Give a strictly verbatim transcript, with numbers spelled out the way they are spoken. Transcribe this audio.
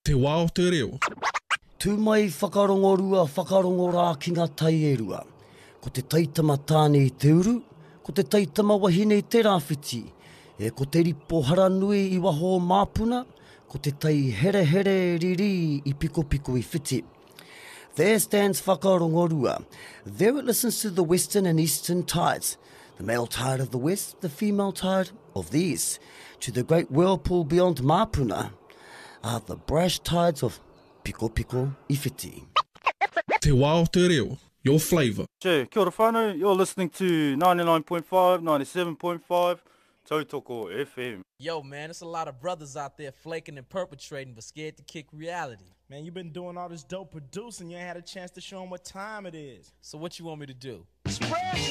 Te wā o te reo. Tū mai whakarongorua, whakarongorā ki ngā tai e rua. Ko te taitama tāne i te uru, ko te taitama wahine i te rāwhiti, e ko te ripo haranui i waho māpuna, ko te tai here here riri i piko piko i whiti. There stands whakarongorua. There it listens to the western and eastern tides, the male tide of the west, the female tide of the east. To the great whirlpool beyond Māpuna are the brash tides of Piko Piko i whiti. Te wā o te reo, your flavour. Che, kia ora whānau, you're listening to ninety-nine point five, ninety-seven point five, Tautoko F M. Yo, man, there's a lot of brothers out there flaking and perpetrating but scared to kick reality. Man, you've been doing all this dope producing, you ain't had a chance to show them what time it is. So what you want me to do? Spread the